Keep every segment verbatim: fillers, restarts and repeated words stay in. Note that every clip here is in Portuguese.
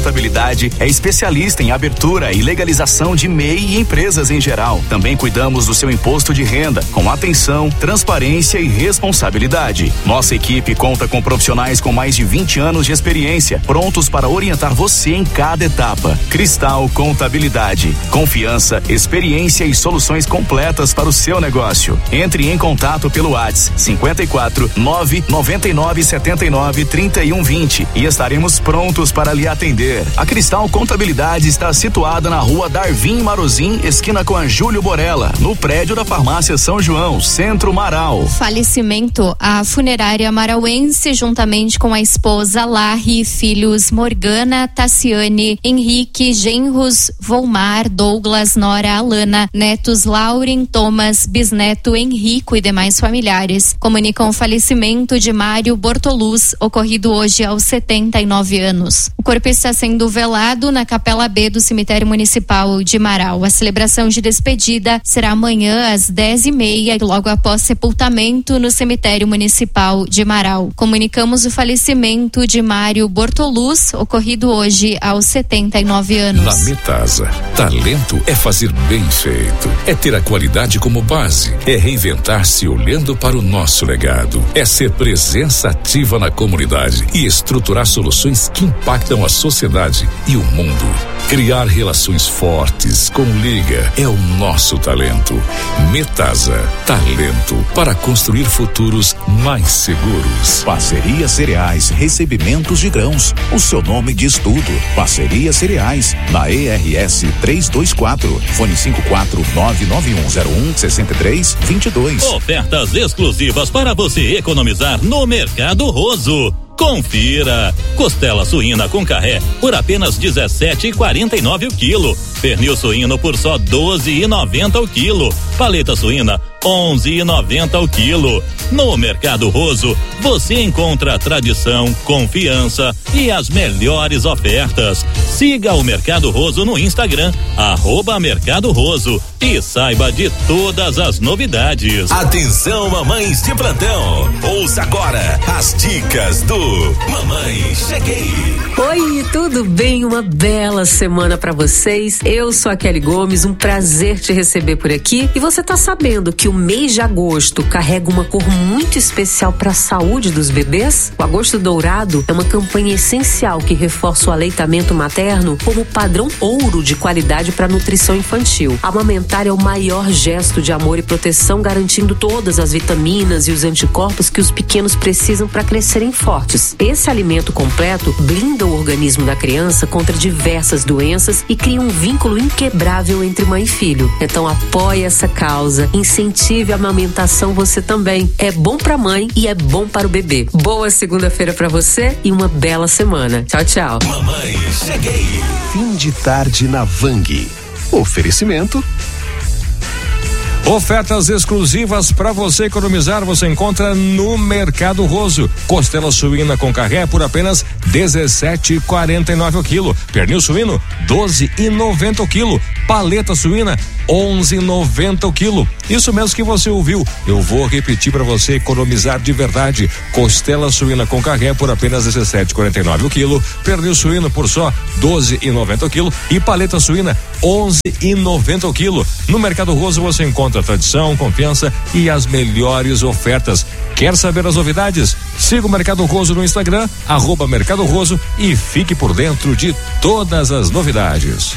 Contabilidade é especialista em abertura e legalização de M E I e empresas em geral. Também cuidamos do seu imposto de renda, com atenção, transparência e responsabilidade. Nossa equipe conta com profissionais com mais de vinte anos de experiência, prontos para orientar você em cada etapa. Cristal Contabilidade. Confiança, experiência e soluções completas para o seu negócio. Entre em contato pelo WhatsApp cinquenta e quatro, nove noventa e nove, setenta e nove, trinta e um, vinte e estaremos prontos para lhe atender. A Cristal Contabilidade está situada na rua Darvin Marozin, esquina com a Júlio Borella, no prédio da Farmácia São João, Centro Marau. Falecimento: a funerária marauense, juntamente com a esposa Larry, filhos Morgana, Tassiane, Henrique, genros Volmar, Douglas, nora Alana, netos Lauren, Thomas, bisneto Henrico e demais familiares. Comunicam o falecimento de Mário Bortoluz, ocorrido hoje aos setenta e nove anos. O corpo está sendo velado na Capela B do Cemitério Municipal de Marau. A celebração de despedida será amanhã às dez e meia e logo após sepultamento no Cemitério Municipal de Marau. Comunicamos o falecimento de Mário Bortoluz, ocorrido hoje aos setenta e nove anos. Na Metasa, talento é fazer bem feito, é ter a qualidade como base, é reinventar-se olhando para o nosso legado, é ser presença ativa na comunidade e estruturar soluções que impactam a sociedade e o mundo. Criar relações fortes com Liga é o nosso talento. Metasa, talento para construir futuros mais seguros. Parceria Cereais, recebimentos de grãos. O seu nome diz tudo. Parceria Cereais, na E R S trezentos e vinte e quatro. Fone cinco quatro nove nove um zero um seis três dois dois. Ofertas exclusivas para você economizar no Mercado Roso. Confira: costela suína com carré por apenas dezessete e quarenta e nove o quilo, pernil suíno por só doze e noventa o quilo, paleta suína onze e noventa o quilo. No Mercado Roso você encontra tradição, confiança e as melhores ofertas. Siga o Mercado Roso no Instagram, arroba Mercado Roso, e saiba de todas as novidades. Atenção, mamães de plantão, ouça agora as dicas do Mamãe Cheguei. Oi, tudo bem? Uma bela semana pra vocês. Eu sou a Kelly Gomes, um prazer te receber por aqui. E você tá sabendo que o mês de agosto carrega uma cor muito especial para a saúde dos bebês? O Agosto Dourado é uma campanha essencial que reforça o aleitamento materno como padrão ouro de qualidade para a nutrição infantil. Amamentar é o maior gesto de amor e proteção, garantindo todas as vitaminas e os anticorpos que os pequenos precisam para crescerem fortes. Esse alimento completo blinda o organismo da criança contra diversas doenças e cria um vínculo inquebrável entre mãe e filho. Então apoie essa causa, incentive a amamentação você também. É bom pra mãe e é bom para o bebê. Boa segunda-feira pra você e uma bela semana. Tchau, tchau. Mamãe Cheguei. Fim de tarde na Vang. Oferecimento. Ofertas exclusivas para você economizar, você encontra no Mercado Roso. Costela suína com carré por apenas dezessete e quarenta e nove o quilo. Pernil suíno doze e noventa o quilo. Paleta suína onze e noventa o quilo. Isso mesmo que você ouviu. Eu vou repetir para você economizar de verdade. Costela suína com carré por apenas dezessete e quarenta e nove o quilo. Pernil suíno por só doze e noventa o quilo e paleta suína onze e noventa o quilo. No Mercado Roso você encontra tradição, confiança e as melhores ofertas. Quer saber as novidades? Siga o Mercado Roso no Instagram, arroba Mercado Roso, e fique por dentro de todas as novidades.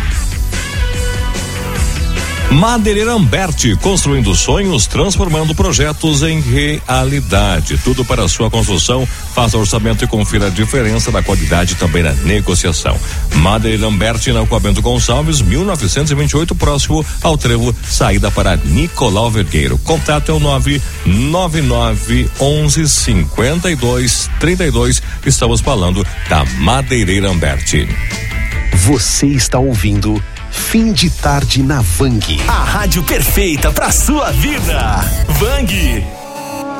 Madeireira Amberti, construindo sonhos, transformando projetos em realidade. Tudo para a sua construção. Faça orçamento e confira a diferença da qualidade também na negociação. Madeireira Amberti, na Rua Bento Gonçalves, mil novecentos e vinte e oito, próximo ao trevo, saída para Nicolau Vergueiro. Contato é o nove nove nove onze cinquenta e dois trinta e dois. Estamos falando da Madeireira Amberti. Você está ouvindo Fim de Tarde na Vang. A rádio perfeita pra sua vida. Vang.